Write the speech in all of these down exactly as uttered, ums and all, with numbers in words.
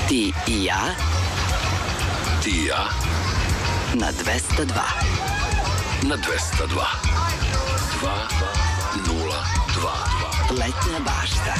Ti i ja. Ti i ja. Na dvesta dva. Na dvesta dva. Dva, nula, dva. Letnja bašta.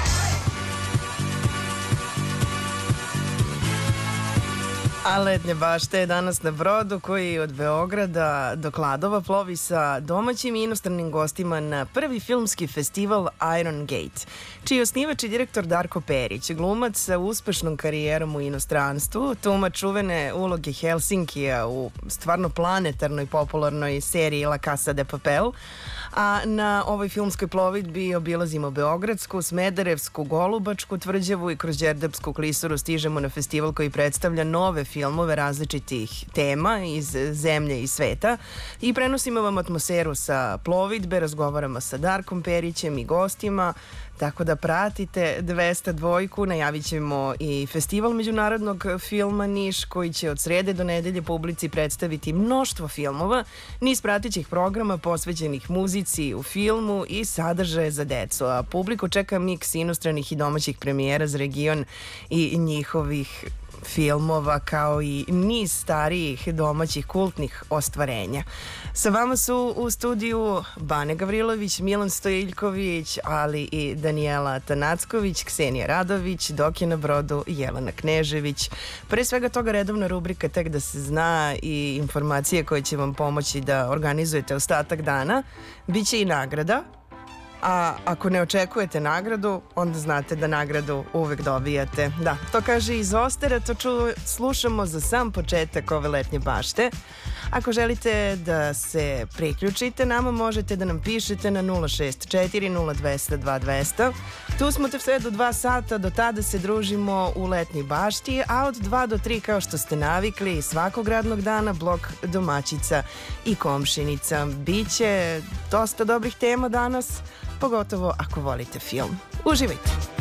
A Letnja bašta je danas na brodu koji od Beograda do Kladova plovi sa domaćim i inostranim gostima na prvi filmski festival Iron Gate, čiji je osnivač i direktor Darko Perić, glumac sa uspešnom karijerom u inostranstvu, tumač čuvene uloge Helsinkija u stvarno planetarnoj popularnoj seriji La Casa de Papel, a na ovoj filmskoj plovidbi obilazimo Beogradsku, Smederevsku, Golubačku tvrđavu i kroz Đerdapsku klisuru stižemo na festival koji predstavlja nove filmove različitih tema iz zemlje i sveta i prenosimo vam atmosferu sa plovidbe, razgovaramo sa Darkom Perićem i gostima, tako da pratite dvesta dva. Najavit ćemo i festival međunarodnog filma Niš koji će od srede do nedelje publici predstaviti mnoštvo filmova, niz pratećih programa posvećenih muzici u filmu i sadržaje za decu, a publiku čeka miks inostranih i domaćih premijera za region i njihovih filmova kao i niz starijih domaćih kultnih ostvarenja. Sa vama su u studiju Bane Gavrilović, Milan Stojiljković, ali i Danijela Tanacković, Ksenija Radović, dok je na brodu Jelena Knežević. Pre svega toga redovna rubrika Tek da se zna i informacije koje će vam pomoći da organizujete ostatak dana. Biće i nagrada. A ako ne očekujete nagradu, onda znate da nagradu uvek dobijate. Da, to kaže iz Ostera, to ču, slušamo za sam početak ove letnje bašte. Ako želite da se priključite nama, možete da nam pišete na nula šest četiri nula dva nula dva dva zero. Tu smo te sve do dva sata, do tada se družimo u letnjoj bašti, a od dva do tri, kao što ste navikli, svakog radnog dana blok domaćica i komšinica. Biće dosta dobrih tema danas, pogotovo ako volite film. Uživajte!